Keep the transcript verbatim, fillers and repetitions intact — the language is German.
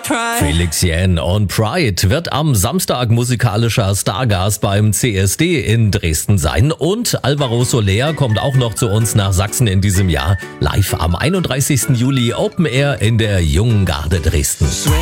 Felix Jähn und Pride wird am Samstag musikalischer Stargast beim C S D in Dresden sein. Und Alvaro Soler kommt auch noch zu uns nach Sachsen in diesem Jahr. Live am einunddreißigsten Juli Open Air in der Jungen Garde Dresden.